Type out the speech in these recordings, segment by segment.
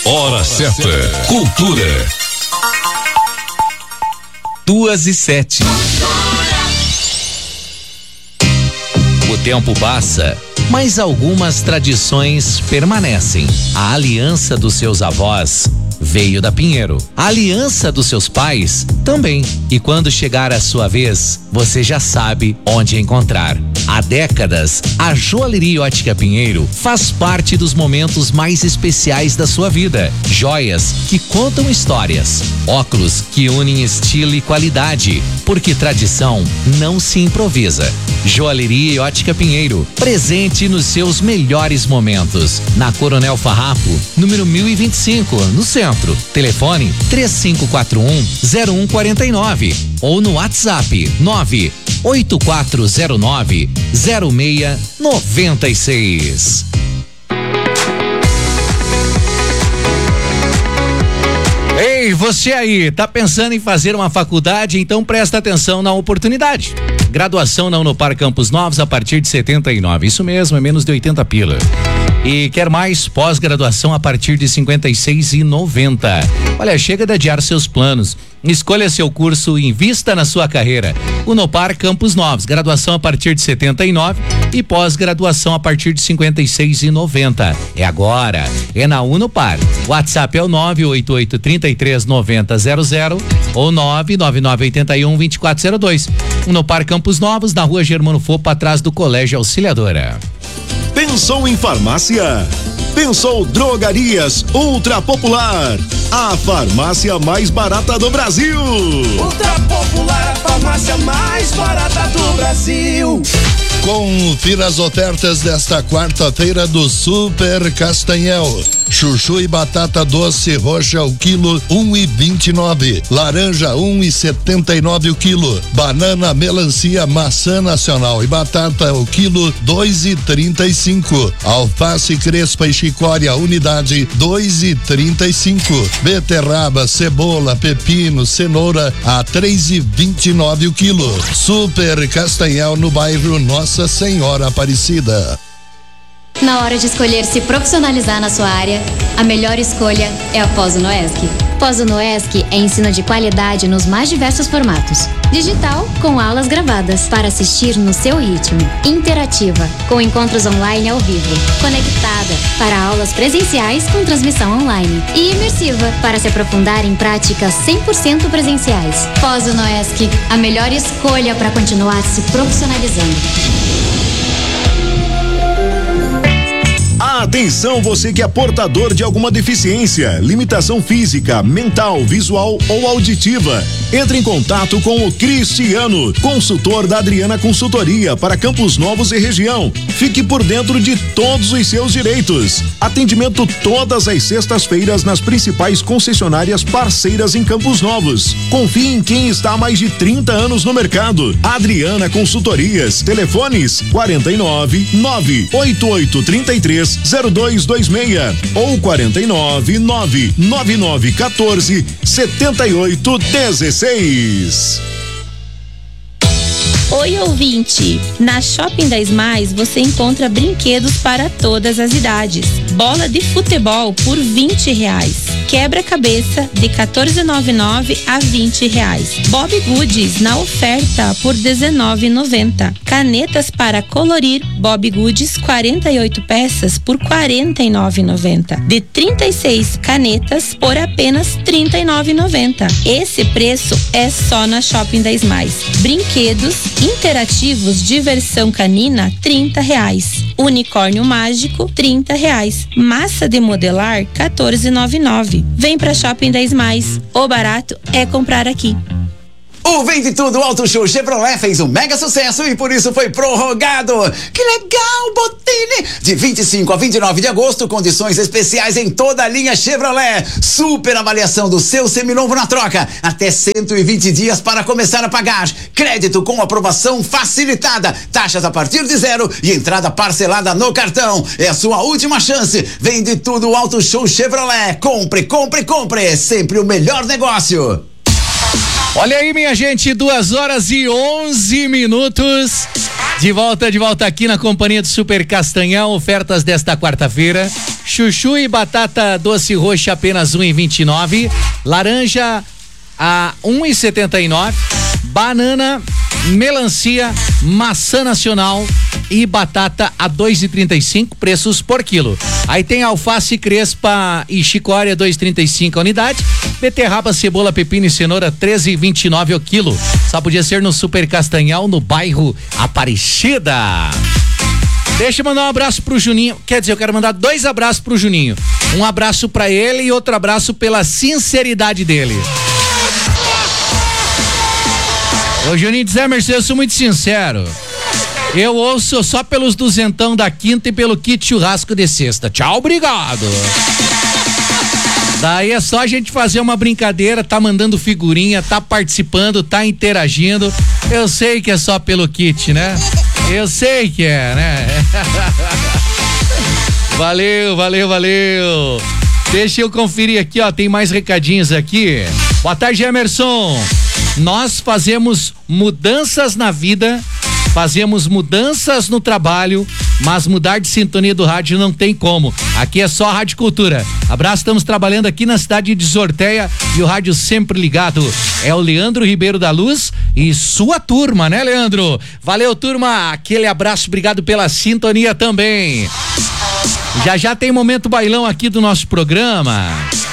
Hora certa. Cultura. 2:07. O tempo passa, mas algumas tradições permanecem. A aliança dos seus avós veio da Pinheiro. A aliança dos seus pais também. E quando chegar a sua vez, você já sabe onde encontrar. Há décadas, a Joalheria Ótica Pinheiro faz parte dos momentos mais especiais da sua vida. Joias que contam histórias, óculos que unem estilo e qualidade, porque tradição não se improvisa. Joalheria Ótica Pinheiro, presente nos seus melhores momentos. Na Coronel Farrapo, número 1025, no centro. Telefone 3541-0149 ou no WhatsApp 98409-0696. Ei, você aí, tá pensando em fazer uma faculdade? Então presta atenção na oportunidade. Graduação na Unopar Campos Novos a partir de 79. Isso mesmo, é menos de 80 pila. E quer mais? Pós-graduação a partir de 56,90. Olha, chega de adiar seus planos. Escolha seu curso e invista na sua carreira. Unopar Campos Novos, graduação a partir de 79 e pós-graduação a partir de 56,90. É agora, é na Unopar. WhatsApp é o 988-339000 ou 99981-2402. Unopar Campos Novos, na rua Germano Fopa, atrás do Colégio Auxiliadora. Pensou em farmácia? Pensou Drogarias Ultra Popular, a farmácia mais barata do Brasil. Ultra Popular, a farmácia mais barata do Brasil. Confira as ofertas desta quarta-feira do Super Castanhel. Chuchu e batata doce roxa o quilo 1,29. Laranja 1,79 o quilo. Banana, melancia, maçã nacional e batata o quilo 2,35. Alface crespa e chicória unidade 2,35. Beterraba, cebola, pepino, cenoura a 3,29 o quilo. Super Castanhal no bairro Nossa Senhora Aparecida. Na hora de escolher se profissionalizar na sua área, a melhor escolha é a Pós-Unoesc. Pós-Unoesc é ensino de qualidade nos mais diversos formatos. Digital, com aulas gravadas, para assistir no seu ritmo. Interativa, com encontros online ao vivo. Conectada, para aulas presenciais com transmissão online. E imersiva, para se aprofundar em práticas 100% presenciais. Pós-Unoesc, a melhor escolha para continuar se profissionalizando. Atenção, você que é portador de alguma deficiência, limitação física, mental, visual ou auditiva. Entre em contato com o Cristiano, consultor da Adriana Consultoria para Campos Novos e região. Fique por dentro de todos os seus direitos. Atendimento todas as sextas-feiras nas principais concessionárias parceiras em Campos Novos. Confie em quem está há mais de 30 anos no mercado. Adriana Consultorias. Telefones 49 98833 0226 ou 49 99914 7816. Oi, ouvinte! Na Shopping 10 Mais você encontra brinquedos para todas as idades. Bola de futebol por R$20. Quebra-cabeça de R$14,99 a R$20. Bob Goods na oferta por R$19,90. Canetas para colorir Bob Goods 48 peças por R$49,90. De 36 canetas por apenas R$39,90. Esse preço é só na Shopping 10 Mais. Brinquedos interativos diversão canina R$30. Unicórnio mágico R$30. Massa de modelar R$14,99. Vem pra Shopping 10 Mais. O barato é comprar aqui. O Vende Tudo Auto Show Chevrolet fez um mega sucesso e por isso foi prorrogado. Que legal, Botini! De 25 a 29 de agosto, condições especiais em toda a linha Chevrolet. Super avaliação do seu seminovo na troca. Até 120 dias para começar a pagar. Crédito com aprovação facilitada. Taxas a partir de 0 e entrada parcelada no cartão. É a sua última chance. Vende Tudo Auto Show Chevrolet. Compre, compre, compre. Sempre o melhor negócio. Olha aí, minha gente, 2h11. De volta aqui na companhia do Super Castanhal. Ofertas desta quarta-feira: chuchu e batata doce roxa apenas 1,29, laranja a 1,79, banana, melancia, maçã nacional e batata a 2,35, preços por quilo. Aí tem alface crespa e chicória 2,35 a unidade, beterraba, cebola, pepino e cenoura 13,29 o quilo. Só podia ser no Super Castanhal, no bairro Aparecida. Deixa eu mandar um abraço pro Juninho. Quer dizer, eu quero mandar 2 abraços pro Juninho. Um abraço pra ele e outro abraço pela sinceridade dele. Ô Juninho, dizer, Mercedes, eu sou muito sincero. Eu ouço só pelos duzentão da quinta e pelo kit churrasco de sexta. Tchau, obrigado. Daí é só a gente fazer uma brincadeira, tá mandando figurinha, tá participando, tá interagindo. Eu sei que é só pelo kit, né? Eu sei que é, né? Valeu. Deixa eu conferir aqui, ó, tem mais recadinhos aqui. Boa tarde, Emerson. Nós fazemos mudanças na vida, fazemos mudanças no trabalho, mas mudar de sintonia do rádio não tem como. Aqui é só a Rádio Cultura. Abraço, estamos trabalhando aqui na cidade de Sorteia e o rádio sempre ligado. É o Leandro Ribeiro da Luz e sua turma, né, Leandro? Valeu, turma. Aquele abraço, obrigado pela sintonia também. Já tem momento bailão aqui do nosso programa.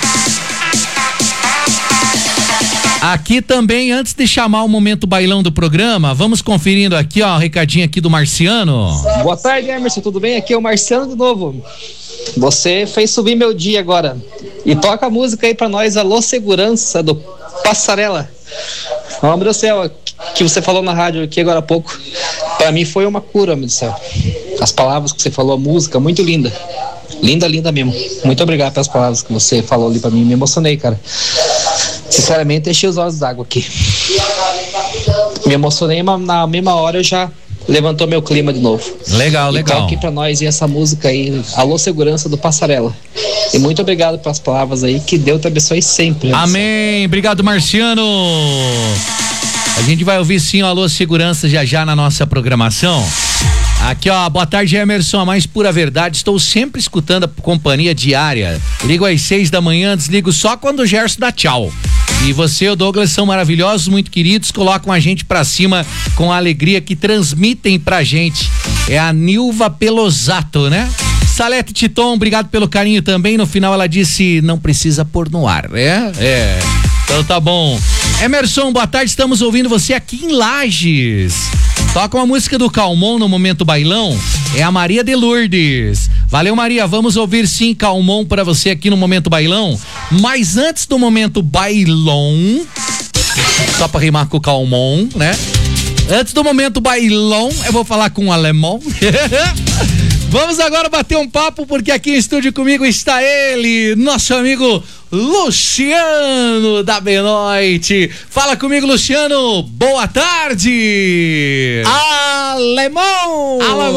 Aqui também, antes de chamar o momento bailão do programa, vamos conferindo aqui, ó, o recadinho aqui do Marciano. Boa tarde, Emerson, tudo bem? Aqui é o Marciano de novo. Você fez subir meu dia agora. E toca a música aí pra nós, Alô Segurança, do Passarela. Homem do céu, que você falou na rádio aqui agora há pouco, pra mim foi uma cura, homem do céu. As palavras que você falou, a música, muito linda. Linda mesmo. Muito obrigado pelas palavras que você falou ali pra mim, me emocionei, cara. Sinceramente, enchi os olhos d'água aqui. Me emocionei, mas na mesma hora já levantou meu clima de novo. Legal. Então aqui pra nós e essa música aí, Alô Segurança, do Passarela. E muito obrigado pelas palavras aí, que Deus te abençoe sempre. Amém, obrigado, Marciano. A gente vai ouvir sim o Alô Segurança já na nossa programação. Aqui, ó, boa tarde, Emerson, a mais pura verdade, estou sempre escutando a companhia diária, ligo às 6 da manhã, desligo só quando o Gerson dá tchau. E você e o Douglas são maravilhosos, muito queridos, colocam a gente pra cima com a alegria que transmitem pra gente. É a Nilva Pelosato, né? Salete Titon, obrigado pelo carinho também, no final ela disse, não precisa pôr no ar, então tá bom. Emerson, boa tarde, estamos ouvindo você aqui em Lages. Toca uma música do Calmon no momento bailão, é a Maria de Lourdes. Valeu, Maria, vamos ouvir sim Calmon pra você aqui no momento bailão. Mas antes do momento bailão, só pra rimar com o Calmon, né? Antes do momento bailão, eu vou falar com o alemão. Vamos agora bater um papo, porque aqui em estúdio comigo está ele, nosso amigo Luciano da Benoite. Fala comigo, Luciano. Boa tarde. Alemão.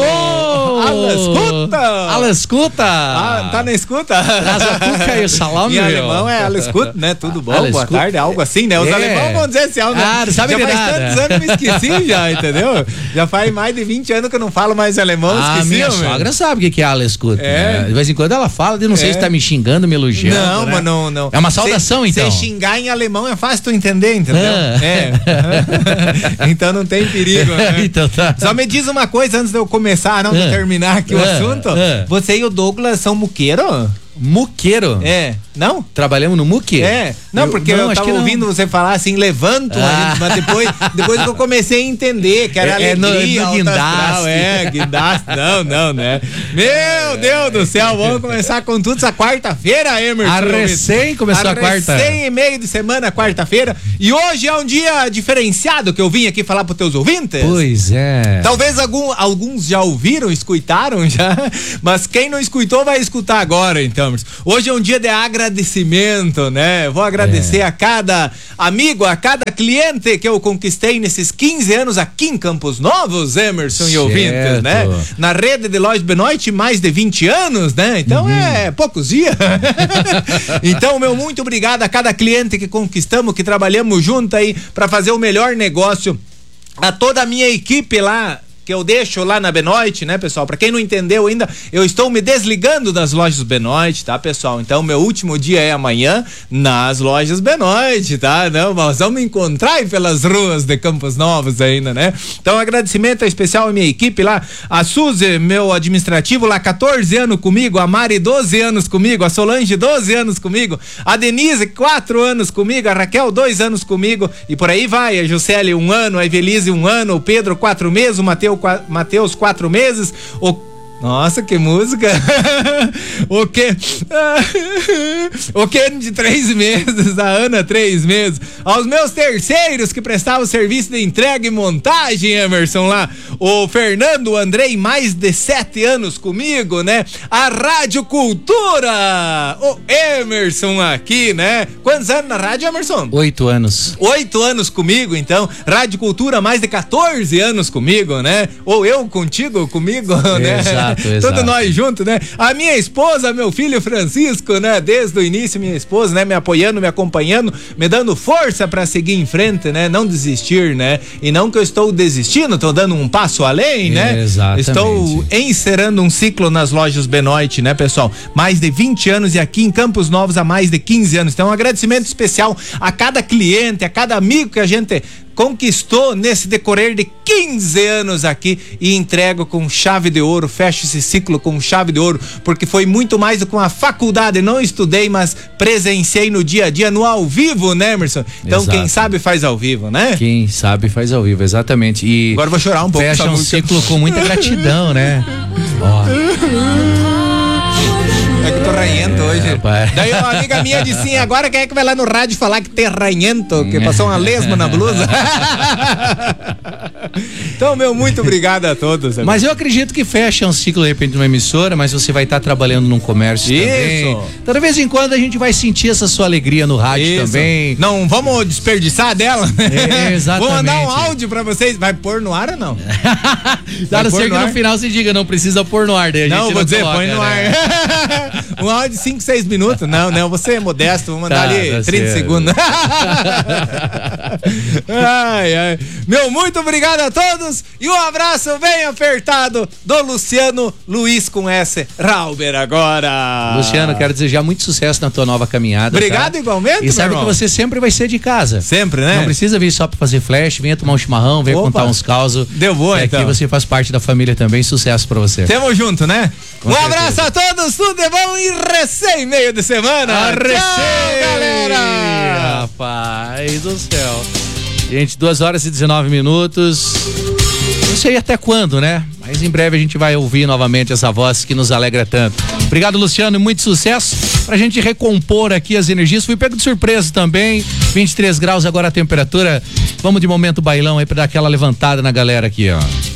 Ala escuta. Tá na escuta? Cuca e o salame. Em alemão é ala escuta, né? Tudo bom? Boa tarde, algo assim, né? Os alemãos vão dizer assim, algo. Não sabe já de faz nada. tantos anos que eu me esqueci já, entendeu? Já faz mais de 20 anos que eu não falo mais alemão, esqueci. Minha sogra sabe o que é ala escuta. Né? De vez em quando ela fala, eu não sei se tá me xingando, me elogiando. Não, né? mas não. É uma saudação, então. Se xingar em alemão é fácil tu entender, entendeu? Então não tem perigo, né? Então tá. Só me diz uma coisa antes de eu começar, de terminar aqui o assunto. Você e o Douglas são muqueiro? Muqueiro? Não? Trabalhamos no muque? Não, porque eu tava ouvindo você falar assim, levanto, mas depois que eu comecei a entender que era alegria, no guindaste. Guindaste, não, né? Meu Deus do céu, vamos começar com tudo essa quarta-feira, Emerson. Começou a quarta. Recém e meio de semana, quarta-feira, e hoje é um dia diferenciado que eu vim aqui falar pros teus ouvintes. Pois é. Talvez alguns já ouviram, escutaram já, mas quem não escutou vai escutar agora, então. então, Emerson. Hoje é um dia de agradecimento, né? Vou agradecer a cada amigo, a cada cliente que eu conquistei nesses 15 anos aqui em Campos Novos, Emerson e ouvintes, né? Na rede de lojas Benoit, mais de 20 anos, né? Então é poucos dias. Então, meu muito obrigado a cada cliente que conquistamos, que trabalhamos junto aí para fazer o melhor negócio. A toda a minha equipe lá, que eu deixo lá na Benoit, né, pessoal? Pra quem não entendeu ainda, eu estou me desligando das lojas Benoit, tá, pessoal? Então, meu último dia é amanhã nas lojas Benoit, tá? Não, nós vamos encontrar aí pelas ruas de Campos Novos ainda, né? Então, agradecimento especial à minha equipe lá, a Suzy, meu administrativo lá, 14 anos comigo, a Mari, 12 anos comigo, a Solange, 12 anos comigo, a Denise, 4 anos comigo, a Raquel, 2 anos comigo, e por aí vai, a Juscelia, 1 ano, a Evelise, 1 ano, o Pedro, 4 meses, o Mateus, 4 meses, nossa, que música! O Ken de 3 meses, a Ana 3 meses, aos meus terceiros que prestavam serviço de entrega e montagem, Emerson, lá, o Fernando, o Andrei, mais de 7 anos comigo, né? A Rádio Cultura, o Emerson aqui, né? Quantos anos na rádio, Emerson? 8 anos. 8 anos comigo, então, Rádio Cultura, mais de 14 anos comigo, né? Ou eu contigo, comigo, né? Exato. Todos nós juntos, né? A minha esposa, meu filho Francisco, né? Desde o início, minha esposa, né? Me apoiando, me acompanhando, me dando força pra seguir em frente, né? Não desistir, né? E não que eu estou desistindo, tô dando um passo além, né? Exatamente. Estou encerrando um ciclo nas lojas Benoit, né, pessoal? Mais de 20 anos e aqui em Campos Novos há mais de 15 anos. Então, um agradecimento especial a cada cliente, a cada amigo que a gente conquistou nesse decorrer de 15 anos aqui e entrego com chave de ouro, fecho esse ciclo com chave de ouro, porque foi muito mais do que uma faculdade, não estudei, mas presenciei no dia a dia, no ao vivo, né, Emerson? Então, exato. Quem sabe faz ao vivo, né? Quem sabe faz ao vivo, exatamente. E agora eu vou chorar um pouco. Fecha um ciclo com muita gratidão, né? É que eu tô ranhento hoje. Daí uma amiga minha disse assim, agora quem é que vai lá no rádio falar que tem ranhento, que passou uma lesma na blusa? Então, meu, muito obrigado a todos. Mas eu acredito que fecha um ciclo, de repente, numa emissora, mas você vai estar trabalhando num comércio também. Então, de vez em quando a gente vai sentir essa sua alegria no rádio também. Não vamos desperdiçar dela, né? Exatamente. Vou mandar um áudio pra vocês. Vai pôr no ar ou não? A não ser que no final você diga, não precisa pôr no ar. Daí a gente não, vou dizer, coloca, põe no ar. Um áudio de 5, 6 minutos. Não, você é modesto, vou mandar ali 30 segundos. Ai. Meu, muito obrigado a todos e um abraço bem apertado do Luciano Luiz com S. Rauber agora. Luciano, quero desejar muito sucesso na tua nova caminhada. Obrigado, igualmente. E sabe que você sempre vai ser de casa. Sempre, né? Não precisa vir só pra fazer flash, venha tomar um chimarrão, venha contar uns causos. Deu boa, então. Aqui você faz parte da família também, sucesso pra você. Tamo junto, né? Um abraço a todos, tudo de bom e recém meio de semana. Recém, galera! Rapaz do céu. Gente, 2h19. Não sei até quando, né? Mas em breve a gente vai ouvir novamente essa voz que nos alegra tanto. Obrigado, Luciano, e muito sucesso pra gente recompor aqui as energias. Fui pego de surpresa também. 23 graus agora a temperatura. Vamos de momento bailão aí pra dar aquela levantada na galera aqui, ó.